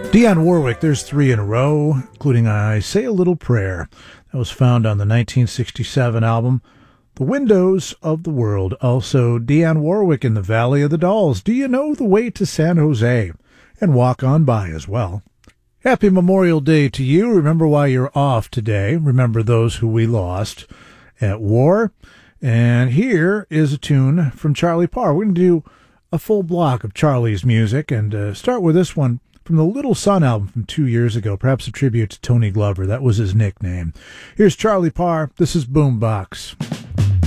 Dionne Warwick, there's three in a row, including I Say a Little Prayer. That was found on the 1967 album, The Windows of the World. Also, Dionne Warwick in the Valley of the Dolls, Do You Know the Way to San Jose? And Walk On By as well. Happy Memorial Day to you. Remember why you're off today. Remember those who we lost at war. And here is a tune from Charlie Parr. We're going to do a full block of Charlie's music and start with this one from the Little Sun album from 2 years ago, perhaps a tribute to Tony Glover. That was his nickname. Here's Charlie Parr. This is Boombox.